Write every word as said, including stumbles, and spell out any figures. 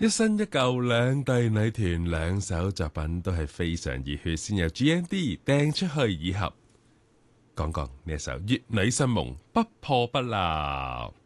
一新一舊兩隊女團兩首作品都係非常熱血，先由 G N D 掟出去以後，講講呢一首《乙女新夢》不破不立。